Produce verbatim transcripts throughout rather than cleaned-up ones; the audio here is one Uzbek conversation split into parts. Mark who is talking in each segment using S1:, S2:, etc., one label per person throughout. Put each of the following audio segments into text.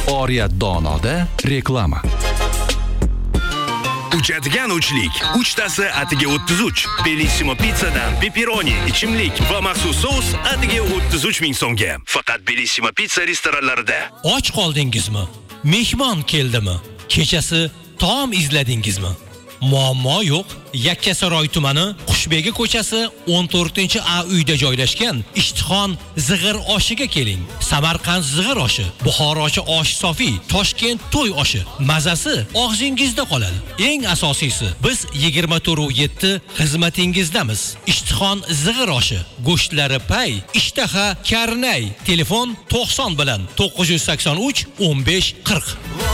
S1: Oriyat Donoda reklama.
S2: Uchadigan uchlik. Uchtasi atiga o'ttiz uch. Bellissimo pizzadan pepperoni, ichimlik va maxsus sous atiga o'ttiz uch ming so'mga. Faqat Bellissimo pizza restoranlarida.
S3: Och qoldingizmi? Mehmon keldimi? Kechasi taom izladingizmi? Muammo yo'q. Yakkasaroy tumani Qushbegi ko'chasi o'n to'rtinchi A uyda joylashgan Ishtixon zig'ir oshiga keling. Samarqand zig'ir oshi, Buxorochi osh sofi, Toshkent to'y oshi. Mazasi og'zingizda qoladi. Eng asosiysi, biz yigirma to'rt yetti xizmatingizdamiz. Ishtixon zig'ir oshi, go'shtlari pay, ishtaha karnay. Telefon to'qson bilan to'qqiz yuz sakson uch o'n besh qirq.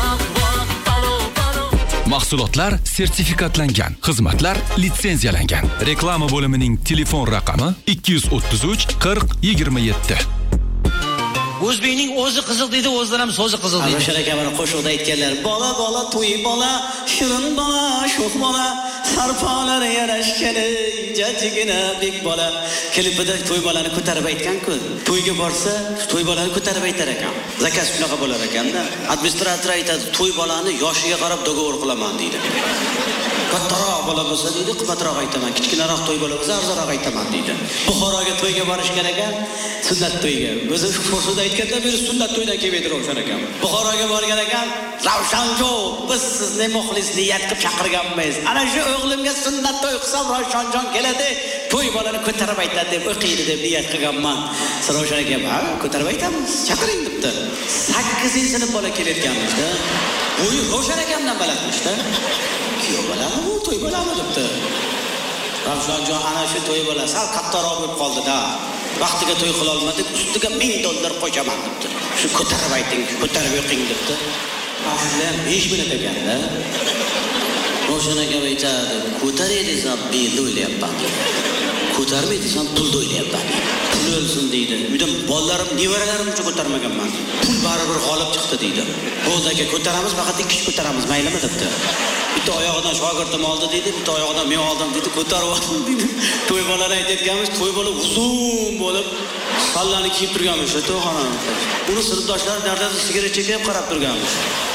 S1: Mahsulotlar sertifikatlangan, xizmatlar litsenziyalangan. Reklama bo'limining telefon raqami ikki yuz o'ttiz uch qirq yigirma yetti.
S4: O'zbekning o'zi qiziq deydi, o'zlar ham so'zi qiziq deydi.
S5: O'sha akalar qo'shiqda aytganlar, bola bola to'y bola, shirin bola, sho'x bola, sarpolar yarashgani, jajjigina bek bola. Klipida to'y bolani ko'tarib aytgan-ku. To'yga borsa, to'y bolani ko'tarib aytar ekan. Zakaz shunaqa bo'lar ekanda. Administrator aytadi, to'y bolani yoshiga qarab dogovor qilaman deydi. Kattaroq bola bo'lsa deydi, qimmatroq aytaman, kichkinaroq to'y bola bo'lsa arzonroq aytaman deydi. Buxoroga to'yga borish kerak ekan, sunnat to'yga. O'zi shu qo'shida aytganda beri sunnat to'ydan kelib edi Ravshan ekan. Buxoroga borgan ekan, Ravshanjo, biz sizni muxlis niyat qilib chaqirganmiz. Ana shu o'g'limga sunnat to'y qilsam Ravshanjon keladi, to'y bolani ko'tarib aytadi deb o'qiydi deb niyat qilganman. Ravshan aka, "Ha, ko'tarib aytamiz, chaqiring" debdi. sakkizinchi sinf bola kelayotganmiz-da. Uy Ravshan akamdan balandmiz-da. Kuyov bolami bu, to'y bolami debdi. Ravshanjon ana shu to'y bola sal kattaroq bo'lib qoldi-da. Vaqtiga to'y qila olmadik, ustiga ming dollar qo'shaman debdi. Shu ko'tarib ayting, ko'tarib o'qing debdi. Aslan besh minut ekan-da. Ravshan aka aytadi, "Ko'taray desam, belda o'ylayapman." Ko'tarmay desam, pulda o'ylayapman. Pul o'lsin deydi. Uydan bolalarim, nevaralarim uchun ko'tarmaganman. Pul baribir g'olib chiqdi deydi. O'zaga ko'taramiz, faqat ikki kishi ko'taramiz, maylimi debdi. Bitta oyog'idan shogirdim oldi deydi, bitta oyog'idan men oldim deydi, ko'tarib oldim deydi. To'y bolani aytayotganmiz, to'y bola uzun bo'lib, sallani kiyib turganmiz to'yxonada. Uni sinfdoshlari dardadan sigaret chekib qarab turganmiz.